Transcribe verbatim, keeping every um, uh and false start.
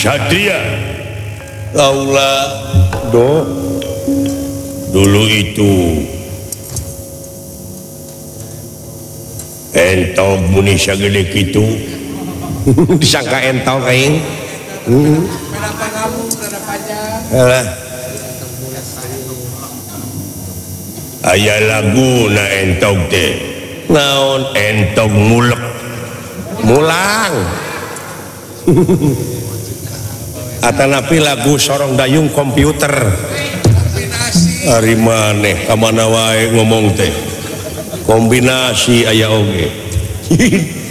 Satria Kaula do dulu itu entog muni sagede kitu disangka entog aing. Alah aya lagu na entog teh naon entog ngulek Mulang. Atanapi lagu sorong dayung komputer. ari maneh ka mana wae ngomong teh kombinasi aya oge